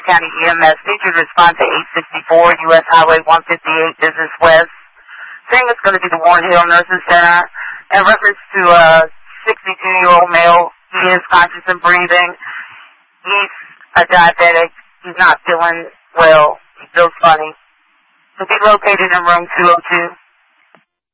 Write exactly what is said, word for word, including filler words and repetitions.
Warren County E M S. Need you to respond to eight sixty-four U S Highway one fifty-eight Business West. Saying it's going to be the Warren Hill Nursing Center. In reference to a sixty-two-year-old male, he is conscious and breathing. He's a diabetic. He's not feeling well. He feels funny. He'll be located in room two oh two.